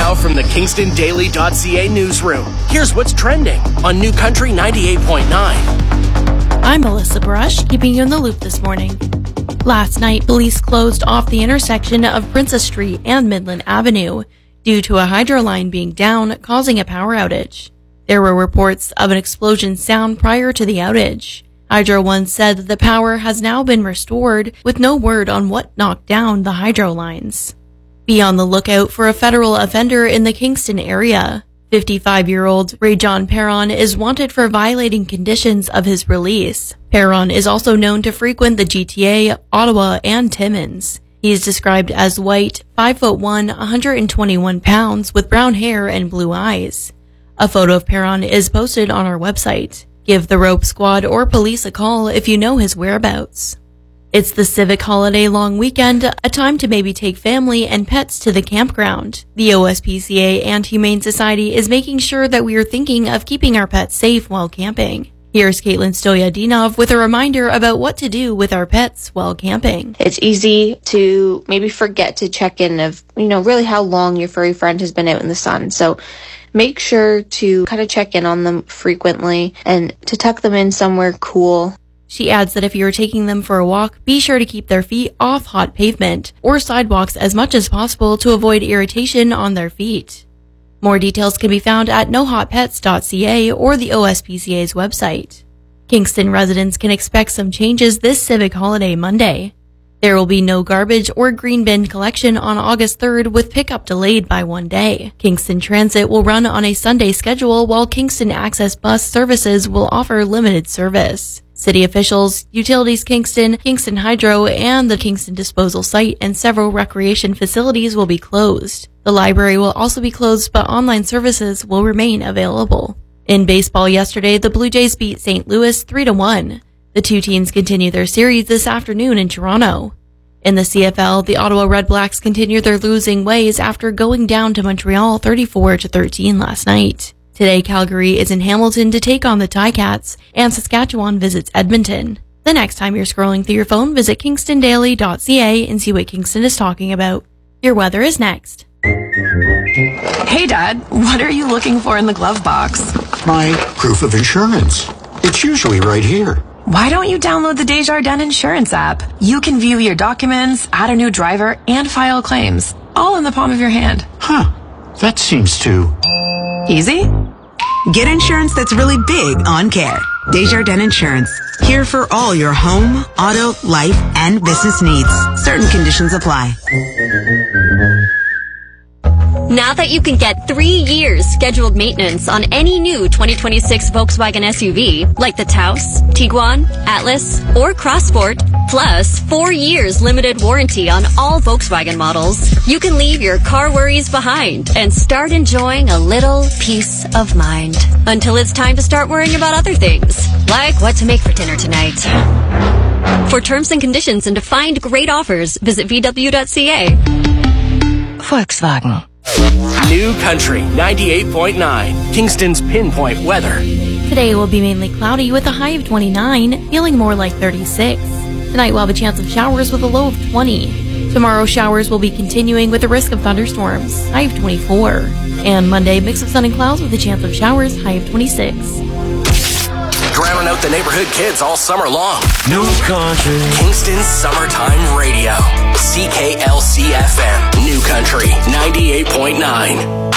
Now from the KingstonDaily.ca newsroom, here's what's trending on New Country 98.9. I'm Melissa Brush, keeping you in the loop this morning. Last night, police closed off the intersection of Princess Street and Midland Avenue due to a hydro line being down, causing a power outage. There were reports of an explosion sound prior to the outage. Hydro One said that the power has now been restored, with no word on what knocked down the hydro lines. Be on the lookout for a federal offender in the Kingston area. 55-year-old Ray John Perron is wanted for violating conditions of his release. Perron is also known to frequent the GTA, Ottawa, and Timmins. He is described as white, 5'1", 121 pounds, with brown hair and blue eyes. A photo of Perron is posted on our website. Give the Rope Squad or police a call if you know his whereabouts. It's the Civic Holiday long weekend, a time to maybe take family and pets to the campground. The OSPCA and Humane Society is making sure that we are thinking of keeping our pets safe while camping. Here's Caitlin Stoyadinov with a reminder about what to do with our pets while camping. It's easy to maybe forget to check in of, really how long your furry friend has been out in the sun. So make sure to kind of check in on them frequently and to tuck them in somewhere cool. She adds that if you're taking them for a walk, be sure to keep their feet off hot pavement or sidewalks as much as possible to avoid irritation on their feet. More details can be found at nohotpets.ca or the OSPCA's website. Kingston residents can expect some changes this Civic Holiday Monday. There will be no garbage or green bin collection on August 3rd, with pickup delayed by one day. Kingston Transit will run on a Sunday schedule, while Kingston Access Bus Services will offer limited service. City officials, Utilities Kingston, Kingston Hydro, and the Kingston Disposal Site and several recreation facilities will be closed. The library will also be closed, but online services will remain available. In baseball yesterday, the Blue Jays beat St. Louis 3-1. The two teams continue their series this afternoon in Toronto. In the CFL, the Ottawa Red Blacks continue their losing ways after going down to Montreal 34-13 last night. Today, Calgary is in Hamilton to take on the Ticats, and Saskatchewan visits Edmonton. The next time you're scrolling through your phone, visit KingstonDaily.ca and see what Kingston is talking about. Your weather is next. Hey, Dad, what are you looking for in the glove box? My proof of insurance. It's usually right here. Why don't you download the Desjardins Insurance app? You can view your documents, add a new driver, and file claims, all in the palm of your hand. Huh. That seems too... easy? Get insurance that's really big on care. Desjardins Insurance. Here for all your home, auto, life, and business needs. Certain conditions apply. Now that you can get 3 years scheduled maintenance on any new 2026 Volkswagen SUV, like the Taos, Tiguan, Atlas, or Crossport, plus 4 years limited warranty on all Volkswagen models, you can leave your car worries behind and start enjoying a little peace of mind. Until it's time to start worrying about other things, like what to make for dinner tonight. For terms and conditions and to find great offers, visit VW.ca. Volkswagen. New Country 98.9, Kingston's pinpoint weather. Today will be mainly cloudy with a high of 29, feeling more like 36. Tonight we'll have a chance of showers with a low of 20. Tomorrow showers will be continuing with a risk of thunderstorms, high of 24. And Monday, mix of sun and clouds with a chance of showers, high of 26. Drowning out the neighborhood kids all summer long. New Country. Kingston's Summertime Radio. CKLC FM. New Country 98.9.